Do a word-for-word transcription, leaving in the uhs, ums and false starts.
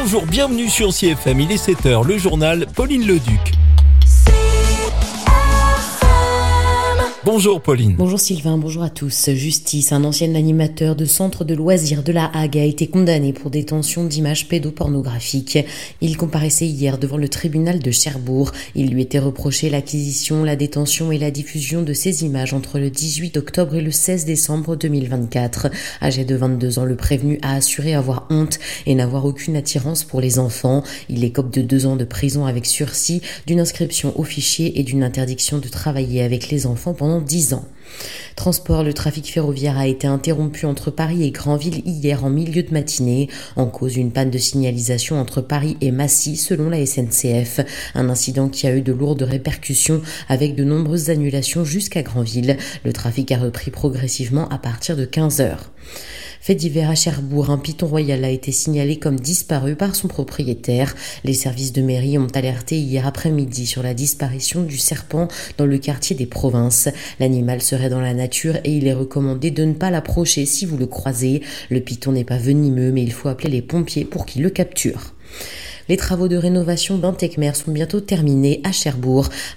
Bonjour, bienvenue sur C F M, il est sept heures, le journal Pauline Leduc. Bonjour Pauline. Bonjour Sylvain, bonjour à tous. Justice, un ancien animateur de centre de loisirs de La Hague a été condamné pour détention d'images pédopornographiques. Il comparaissait hier devant le tribunal de Cherbourg. Il lui était reproché l'acquisition, la détention et la diffusion de ces images entre le dix-huit octobre et le seize décembre deux mille vingt-quatre. Âgé de vingt-deux ans, le prévenu a assuré avoir honte et n'avoir aucune attirance pour les enfants. Il écope de deux ans de prison avec sursis, d'une inscription au fichier et d'une interdiction de travailler avec les enfants pendant dix ans. Transport, le trafic ferroviaire a été interrompu entre Paris et Granville hier en milieu de matinée. En cause, une panne de signalisation entre Paris et Massy selon la S N C F. Un incident qui a eu de lourdes répercussions avec de nombreuses annulations jusqu'à Granville. Le trafic a repris progressivement à partir de quinze heures. Fait divers à Cherbourg, un python royal a été signalé comme disparu par son propriétaire. Les services de mairie ont alerté hier après-midi sur la disparition du serpent dans le quartier des Provinces. L'animal serait dans la nature et il est recommandé de ne pas l'approcher si vous le croisez. Le python n'est pas venimeux, mais il faut appeler les pompiers pour qu'ils le capturent. Les travaux de rénovation d'un Tecmer sont bientôt terminés à Cherbourg.